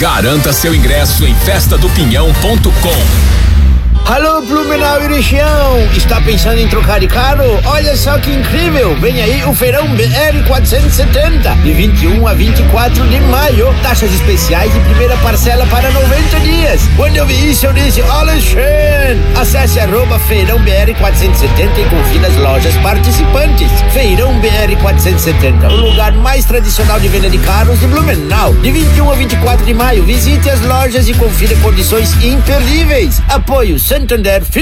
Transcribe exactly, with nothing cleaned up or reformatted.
Garanta seu ingresso em festa do pinhão ponto com. Alô, Blumenau e região, está pensando em trocar de carro? Olha só que incrível, vem aí o feirão B R quatrocentos e setenta, de vinte e um a vinte e quatro de maio, taxas especiais e primeira parcela para noventa dias. Quando eu vi isso eu disse, olha, acesse arroba feirão B R quatrocentos e setenta e confira as lojas participantes. Feirão B R quatrocentos e setenta, o lugar mais tradicional de venda de carros de Blumenau, de vinte e um a vinte e quatro de maio, visite as lojas e confira condições imperdíveis. Apoio Santander